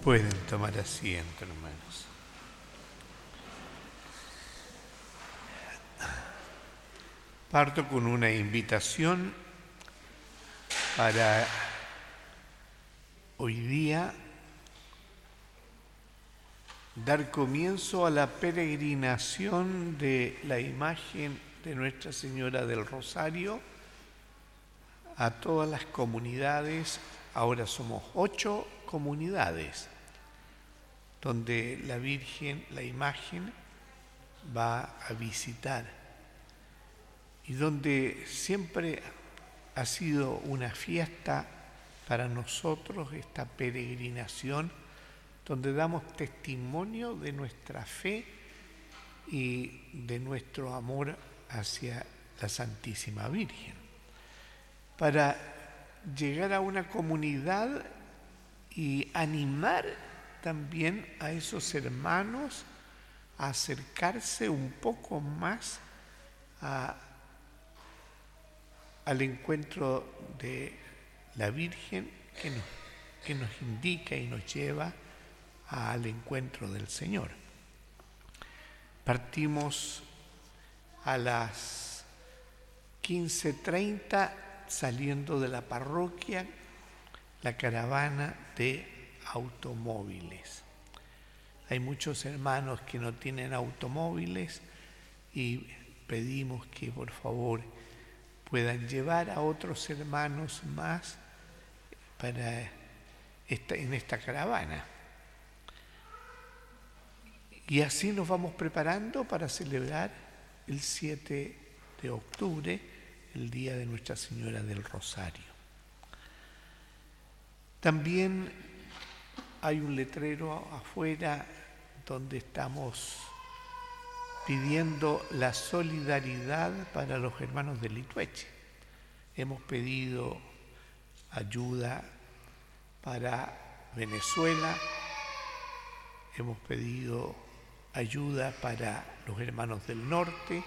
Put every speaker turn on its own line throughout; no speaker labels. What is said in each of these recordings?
Pueden tomar asiento, hermanos. Parto con una invitación para hoy día dar comienzo a la peregrinación de la imagen de Nuestra Señora del Rosario a todas las comunidades. Ahora somos 8 comunidades donde la Virgen, la imagen, va a visitar y donde siempre ha sido una fiesta para nosotros esta peregrinación, donde damos testimonio de nuestra fe y de nuestro amor hacia la Santísima Virgen, para llegar a una comunidad y animar también a esos hermanos a acercarse un poco más al encuentro de la Virgen que nos indica y nos lleva al encuentro del Señor. Partimos a las 15:30 saliendo de la parroquia, la caravana de automóviles. Hay muchos hermanos que no tienen automóviles y pedimos que por favor puedan llevar a otros hermanos más en esta caravana. Y así nos vamos preparando para celebrar el 7 de octubre, el día de Nuestra Señora del Rosario. También hay un letrero afuera donde estamos pidiendo la solidaridad para los hermanos de Litueche. Hemos pedido ayuda para Venezuela, hemos pedido ayuda para los hermanos del norte,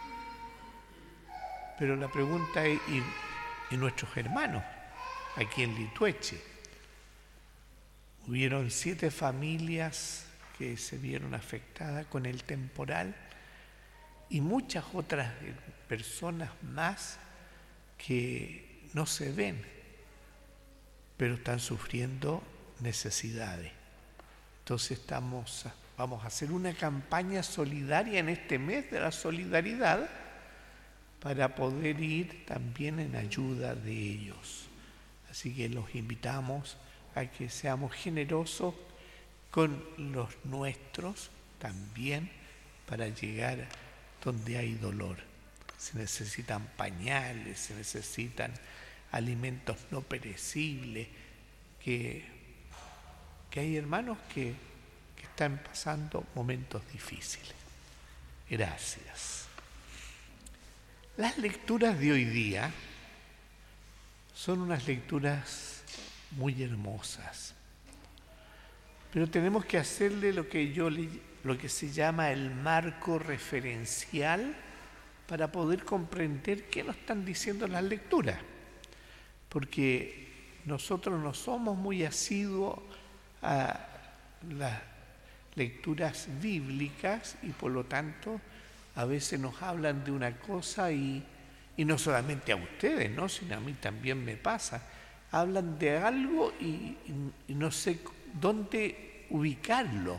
pero la pregunta es, ¿y nuestros hermanos aquí en Litueche? Hubieron 7 familias que se vieron afectadas con el temporal y muchas otras personas más que no se ven, pero están sufriendo necesidades. Entonces vamos a hacer una campaña solidaria en este mes de la solidaridad para poder ir también en ayuda de ellos. Así que los invitamos a que seamos generosos con los nuestros también para llegar donde hay dolor. Se necesitan pañales, se necesitan alimentos no perecibles, que hay hermanos que están pasando momentos difíciles. Gracias. Las lecturas de hoy día son unas lecturas muy hermosas, pero tenemos que hacerle lo que se llama el marco referencial para poder comprender qué nos están diciendo las lecturas, porque nosotros no somos muy asiduos a las lecturas bíblicas y por lo tanto a veces nos hablan de una cosa y no solamente a ustedes, ¿no?, sino a mí también me pasa. Hablan de algo y no sé dónde ubicarlo.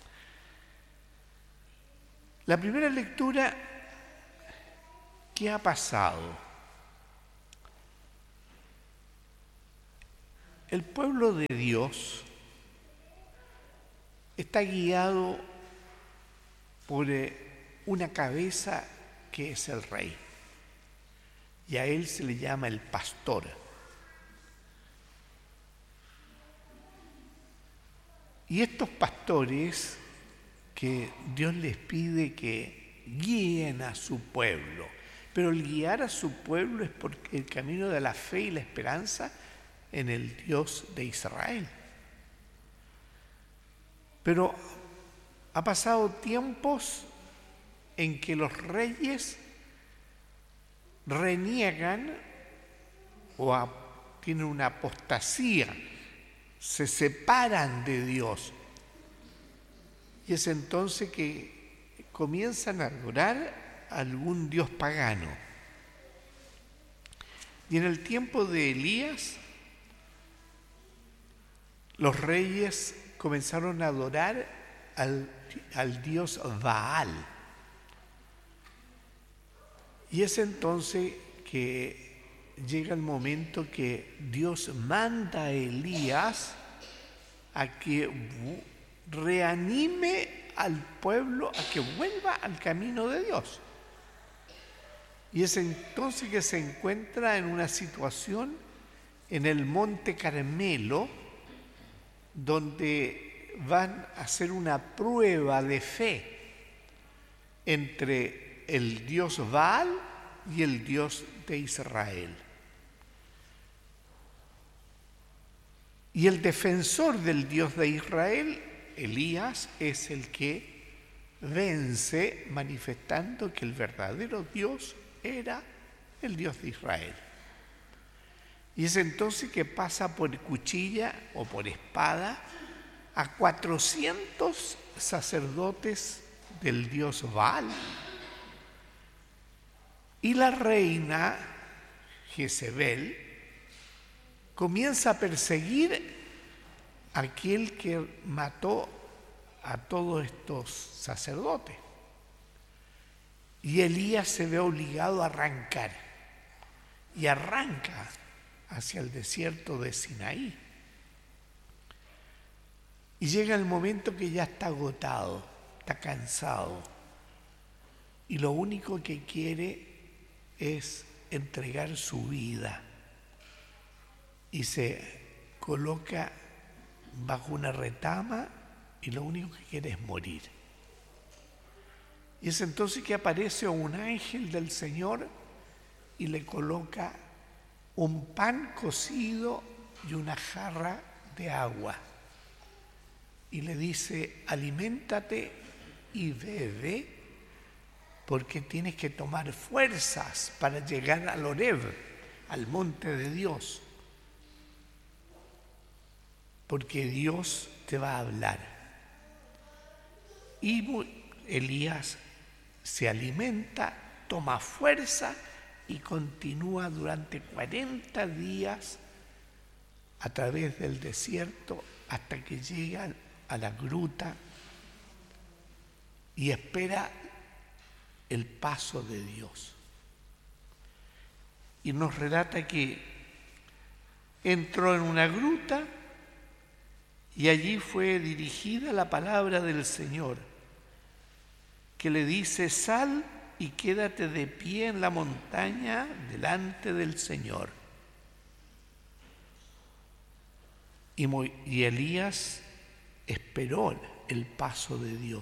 La primera lectura, ¿qué ha pasado? El pueblo de Dios está guiado por una cabeza que es el rey, y a él se le llama el pastor. Y estos pastores que Dios les pide que guíen a su pueblo, pero el guiar a su pueblo es por el camino de la fe y la esperanza en el Dios de Israel. Pero ha pasado tiempos en que los reyes reniegan o tienen una apostasía se separan de Dios. Y es entonces que comienzan a adorar a algún dios pagano. Y en el tiempo de Elías, los reyes comenzaron a adorar al dios Baal. Y es entonces que llega el momento que Dios manda a Elías a que reanime al pueblo, a que vuelva al camino de Dios. Y es entonces que se encuentra en una situación en el Monte Carmelo, donde van a hacer una prueba de fe entre el dios Baal y el Dios de Israel. Y el defensor del Dios de Israel, Elías, es el que vence, manifestando que el verdadero Dios era el Dios de Israel. Y es entonces que pasa por cuchilla o por espada a 400 sacerdotes del dios Baal. Y la reina Jezebel comienza a perseguir a aquel que mató a todos estos sacerdotes. Y Elías se ve obligado a arrancar. Y arranca hacia el desierto de Sinaí. Y llega el momento que ya está agotado, está cansado. Y lo único que quiere es entregar su vida. Y se coloca bajo una retama y lo único que quiere es morir. Y es entonces que aparece un ángel del Señor y le coloca un pan cocido y una jarra de agua. Y le dice: aliméntate y bebe, porque tienes que tomar fuerzas para llegar al Horeb, al monte de Dios. Porque Dios te va a hablar. Y Elías se alimenta, toma fuerza y continúa durante 40 días a través del desierto hasta que llega a la gruta y espera el paso de Dios. Y nos relata que entró en una gruta y allí fue dirigida la palabra del Señor, que le dice: sal y quédate de pie en la montaña delante del Señor. Y Elías esperó el paso de Dios.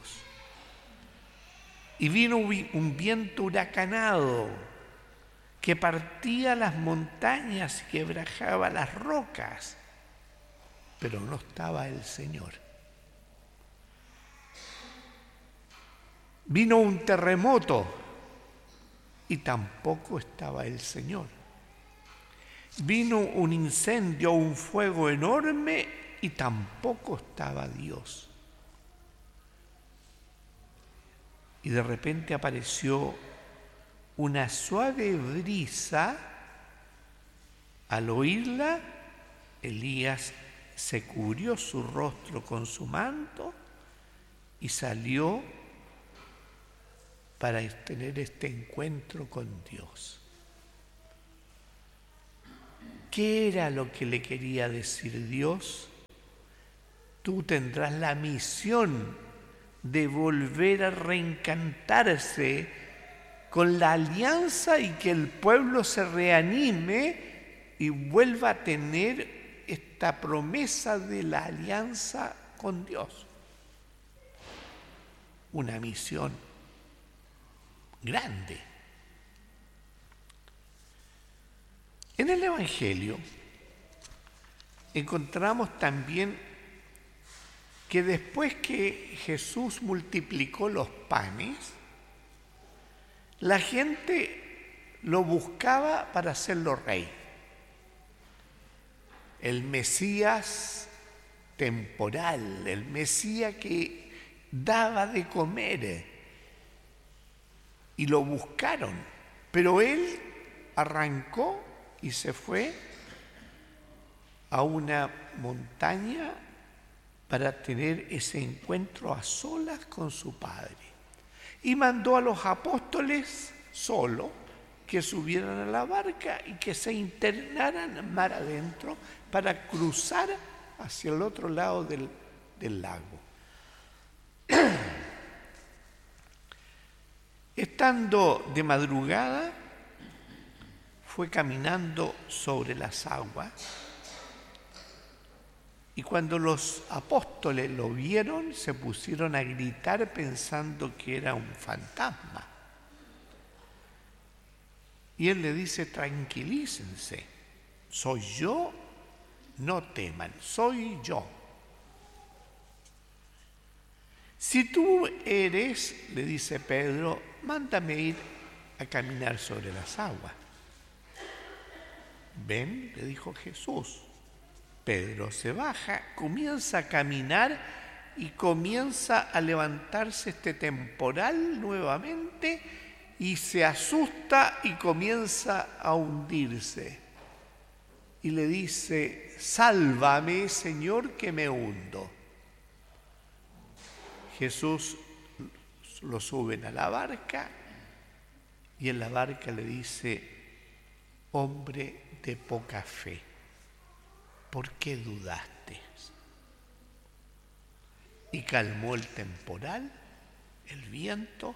Y vino un viento huracanado que partía las montañas y quebrajaba las rocas, pero no estaba el Señor. Vino un terremoto y tampoco estaba el Señor. Vino un incendio, un fuego enorme y tampoco estaba Dios. Y de repente apareció una suave brisa. Al oírla, Elías se cubrió su rostro con su manto y salió para tener este encuentro con Dios. ¿Qué era lo que le quería decir Dios? Tú tendrás la misión de volver a reencantarse con la alianza y que el pueblo se reanime y vuelva a tener esta promesa de la alianza con Dios. Una misión grande. En el Evangelio encontramos también que después que Jesús multiplicó los panes, la gente lo buscaba para hacerlo rey. El Mesías temporal, el Mesías que daba de comer. Y lo buscaron, pero él arrancó y se fue a una montaña para tener ese encuentro a solas con su Padre. Y mandó a los apóstoles solo que subieran a la barca y que se internaran mar adentro para cruzar hacia el otro lado del lago. Estando de madrugada, fue caminando sobre las aguas y cuando los apóstoles lo vieron, se pusieron a gritar pensando que era un fantasma. Y él le dice: tranquilícense, soy yo, no teman, soy yo. Si tú eres, le dice Pedro, mándame ir a caminar sobre las aguas. Ven, le dijo Jesús. Pedro se baja, comienza a caminar y comienza a levantarse este temporal nuevamente y se asusta y comienza a hundirse. Y le dice: sálvame, Señor, que me hundo. Jesús lo suben a la barca y en la barca le dice: hombre de poca fe, ¿por qué dudaste? Y calmó el temporal, el viento,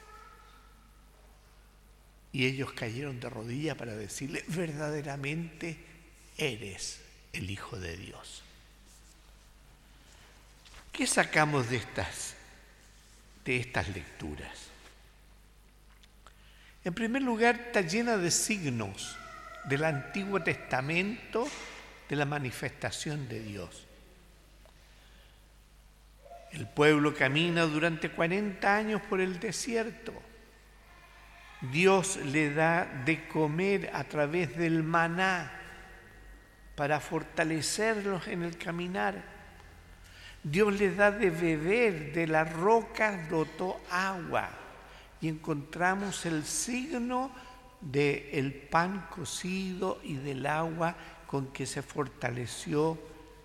y ellos cayeron de rodillas para decirle: verdaderamente eres el Hijo de Dios. ¿Qué sacamos de estas lecturas? En primer lugar, está llena de signos del Antiguo Testamento de la manifestación de Dios. El pueblo camina durante 40 años por el desierto. Dios le da de comer a través del maná para fortalecerlos en el caminar. Dios les da de beber, de la roca brotó agua y encontramos el signo del pan cocido y del agua con que se fortaleció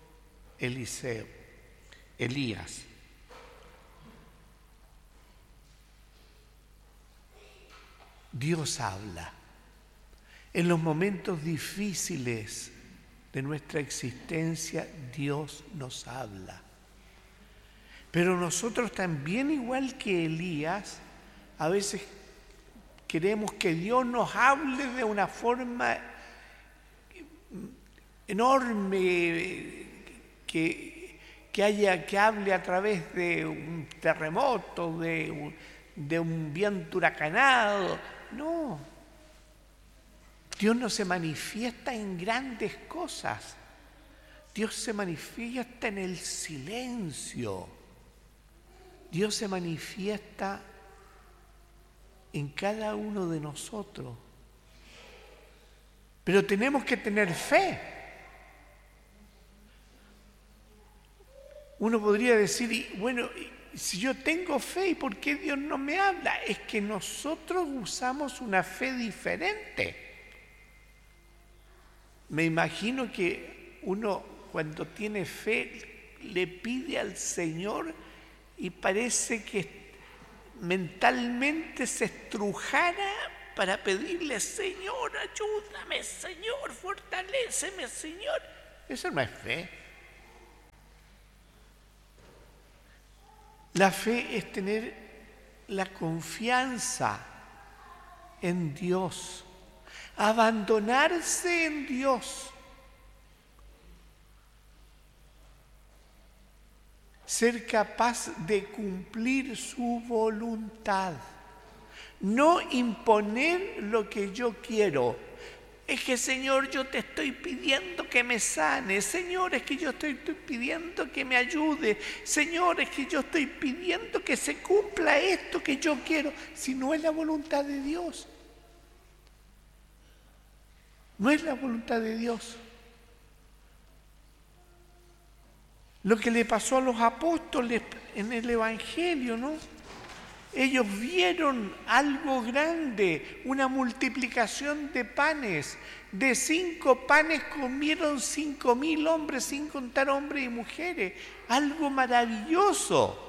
Elías. Dios habla. En los momentos difíciles de nuestra existencia, Dios nos habla. Pero nosotros también, igual que Elías, a veces queremos que Dios nos hable de una forma enorme, que hable a través de un terremoto, de un viento huracanado. No. Dios no se manifiesta en grandes cosas. Dios se manifiesta en el silencio. Dios se manifiesta en cada uno de nosotros. Pero tenemos que tener fe. Uno podría decir, bueno, si yo tengo fe, ¿y por qué Dios no me habla? Es que nosotros usamos una fe diferente. Me imagino que uno, cuando tiene fe, le pide al Señor y parece que mentalmente se estrujara para pedirle: Señor, ayúdame, Señor, fortaléceme, Señor. Eso no es fe. La fe es tener la confianza en Dios, abandonarse en Dios, ser capaz de cumplir su voluntad, no imponer lo que yo quiero. Es que, Señor, yo te estoy pidiendo que me sane. Señor, es que yo estoy pidiendo que me ayude. Señor, es que yo estoy pidiendo que se cumpla esto que yo quiero. Si no es la voluntad de Dios. No es la voluntad de Dios. lo que le pasó a los apóstoles en el Evangelio, ¿no? Ellos vieron algo grande, una multiplicación de panes. De 5 panes comieron 5.000 hombres, sin contar hombres y mujeres. Algo maravilloso.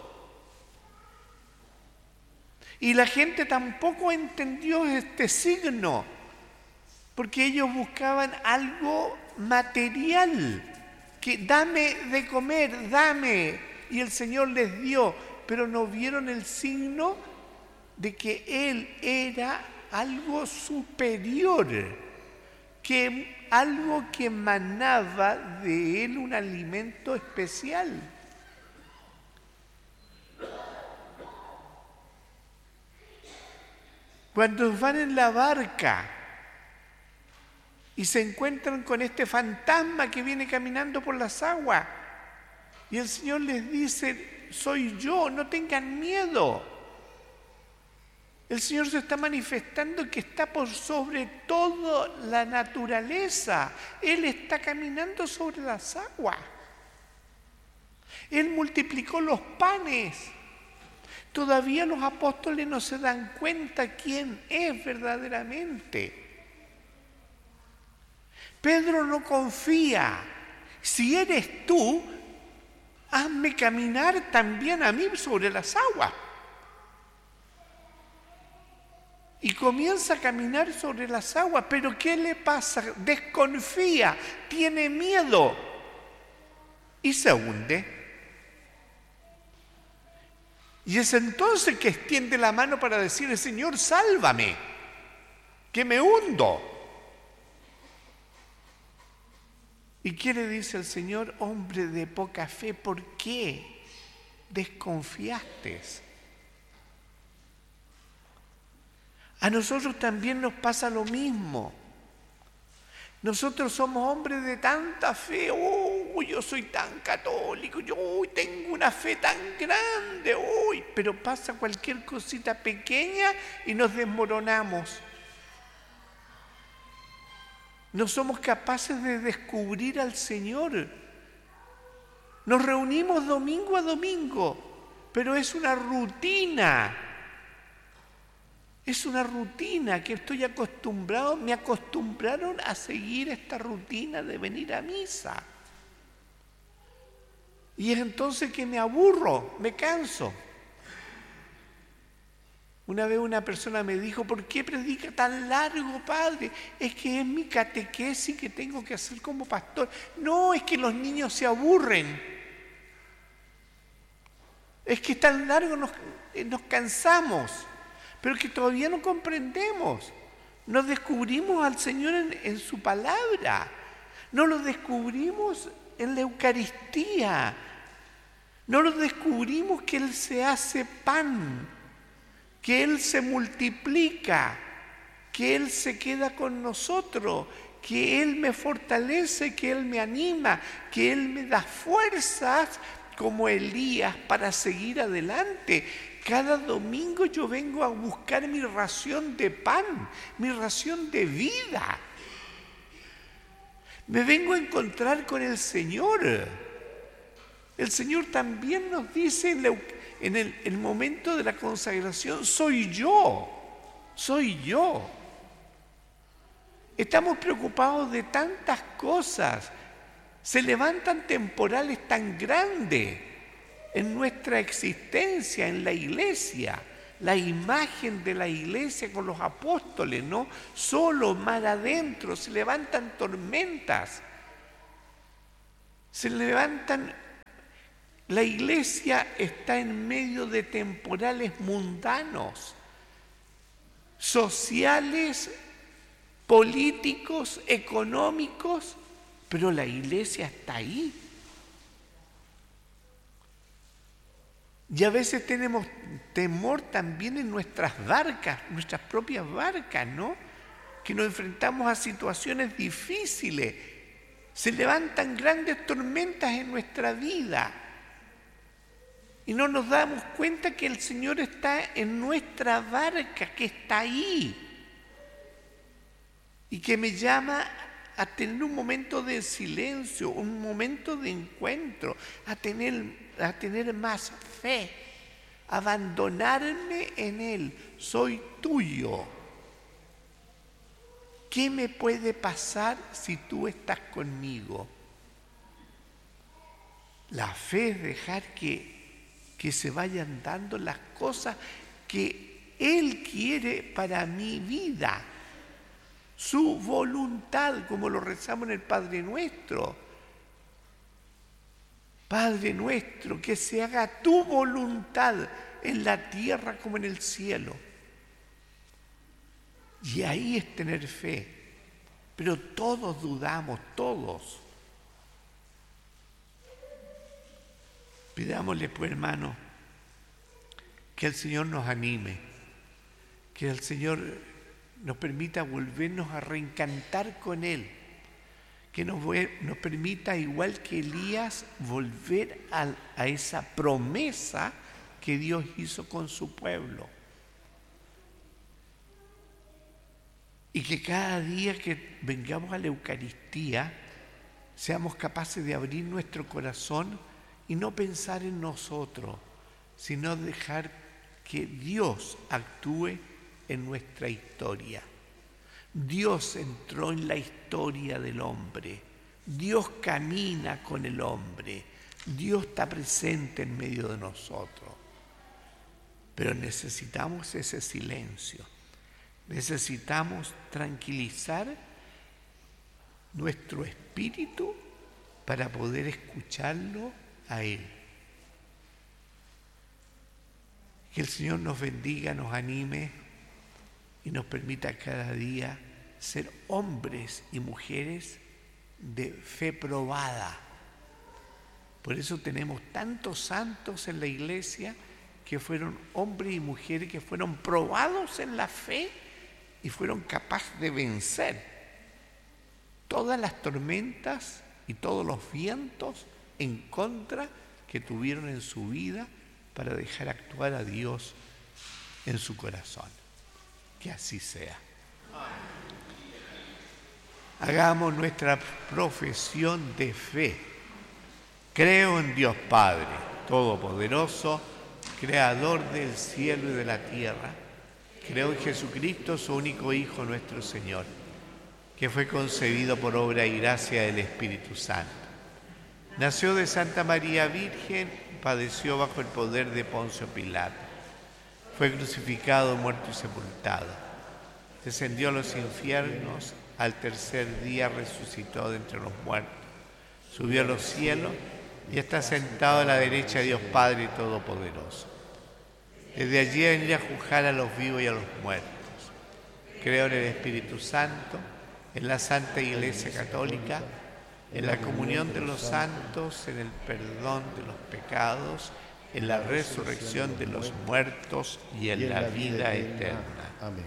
Y la gente tampoco entendió este signo, porque ellos buscaban algo material, que dame de comer, dame, y el Señor les dio, pero no vieron el signo de que Él era algo superior, que algo que emanaba de Él un alimento especial. Cuando van en la barca y se encuentran con este fantasma que viene caminando por las aguas, y el Señor les dice: soy yo, no tengan miedo. El Señor se está manifestando que está por sobre toda la naturaleza. Él está caminando sobre las aguas. Él multiplicó los panes. Todavía los apóstoles no se dan cuenta quién es verdaderamente. Pedro no confía. Si eres tú, hazme caminar también a mí sobre las aguas. Y comienza a caminar sobre las aguas. Pero ¿qué le pasa? Desconfía, tiene miedo y se hunde. Y es entonces que extiende la mano para decirle: Señor, sálvame, que me hundo. ¿Y qué le dice el Señor? Hombre de poca fe, ¿por qué desconfiaste? A nosotros también nos pasa lo mismo. Nosotros somos hombres de tanta fe. Yo soy tan católico, yo tengo una fe tan grande, pero pasa cualquier cosita pequeña y nos desmoronamos. No somos capaces de descubrir al Señor. Nos reunimos domingo a domingo, pero es una rutina. Es una rutina que estoy acostumbrado, me acostumbraron a seguir esta rutina de venir a misa. Y es entonces que me aburro, me canso. Una vez una persona me dijo: ¿por qué predica tan largo, padre? Es que es mi catequesis que tengo que hacer como pastor. No, es que los niños se aburren. Es que tan largo nos cansamos. Pero que todavía no comprendemos. No descubrimos al Señor en su palabra. No lo descubrimos en la Eucaristía. No lo descubrimos que Él se hace pan, que Él se multiplica, que Él se queda con nosotros, que Él me fortalece, que Él me anima, que Él me da fuerzas como Elías para seguir adelante. Cada domingo yo vengo a buscar mi ración de pan, mi ración de vida. Me vengo a encontrar con el Señor. El Señor también nos dice en el momento de la consagración: soy yo, soy yo. Estamos preocupados de tantas cosas. Se levantan temporales tan grandes en nuestra existencia, en la iglesia, la imagen de la iglesia con los apóstoles, ¿no? Solo mar adentro, se levantan tormentas, se levantan. La iglesia está en medio de temporales mundanos, sociales, políticos, económicos, pero la iglesia está ahí. Y a veces tenemos temor también en nuestras barcas, nuestras propias barcas, ¿no? Que nos enfrentamos a situaciones difíciles. Se levantan grandes tormentas en nuestra vida. Y no nos damos cuenta que el Señor está en nuestra barca, que está ahí. Y que me llama a tener un momento de silencio, un momento de encuentro, a tener más fe, abandonarme en Él. Soy tuyo. ¿Qué me puede pasar si tú estás conmigo? La fe es dejar que se vayan dando las cosas que Él quiere para mi vida. Su voluntad, como lo rezamos en el Padre Nuestro. Padre nuestro, que se haga tu voluntad en la tierra como en el cielo. Y ahí es tener fe. Pero todos dudamos, todos. Pidámosle, pues, hermano, que el Señor nos anime, que el Señor nos permita volvernos a reencantar con Él, que nos permita, igual que Elías, volver a esa promesa que Dios hizo con su pueblo. Y que cada día que vengamos a la Eucaristía seamos capaces de abrir nuestro corazón y no pensar en nosotros, sino dejar que Dios actúe en nuestra historia. Dios entró en la historia del hombre. Dios camina con el hombre. Dios está presente en medio de nosotros. Pero necesitamos ese silencio. Necesitamos tranquilizar nuestro espíritu para poder escucharlo a Él. Que el Señor nos bendiga, nos anime y nos permita cada día ser hombres y mujeres de fe probada. Por eso tenemos tantos santos en la iglesia que fueron hombres y mujeres que fueron probados en la fe y fueron capaces de vencer todas las tormentas y todos los vientos en contra que tuvieron en su vida para dejar actuar a Dios en su corazón. Que así sea. Hagamos nuestra profesión de fe. Creo en Dios Padre Todopoderoso, Creador del cielo y de la tierra. Creo en Jesucristo, su único Hijo, nuestro Señor, que fue concebido por obra y gracia del Espíritu Santo. Nació de Santa María Virgen, padeció bajo el poder de Poncio Pilato. Fue crucificado, muerto y sepultado. Descendió a los infiernos, al tercer día resucitó de entre los muertos. Subió a los cielos y está sentado a la derecha de Dios Padre Todopoderoso. Desde allí vendrá a juzgar a los vivos y a los muertos. Creo en el Espíritu Santo, en la Santa Iglesia Católica, en la comunión de los santos, en el perdón de los pecados, en la resurrección de los muertos y en la vida eterna.
Amén.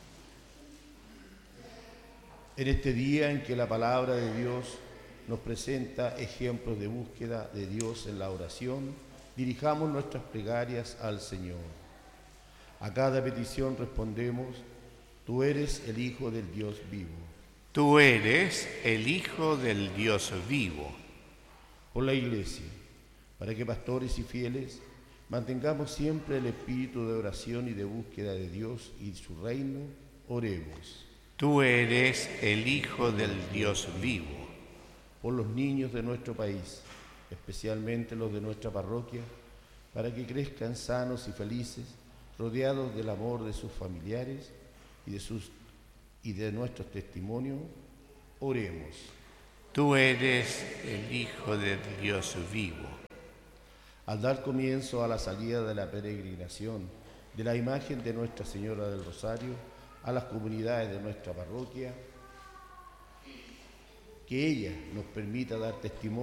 En este día en que la palabra de Dios nos presenta ejemplos de búsqueda de Dios en la oración, dirijamos nuestras plegarias al Señor. A cada petición respondemos: tú eres el Hijo del Dios vivo.
Tú eres el Hijo del Dios vivo.
Por la Iglesia, para que pastores y fieles mantengamos siempre el espíritu de oración y de búsqueda de Dios y su reino, oremos.
Tú eres el Hijo del Dios vivo.
Por los niños de nuestro país, especialmente los de nuestra parroquia, para que crezcan sanos y felices, rodeados del amor de sus familiares y de nuestros testimonios, oremos.
Tú eres el Hijo del Dios vivo.
Al dar comienzo a la salida de la peregrinación de la imagen de Nuestra Señora del Rosario a las comunidades de nuestra parroquia, que ella nos permita dar testimonio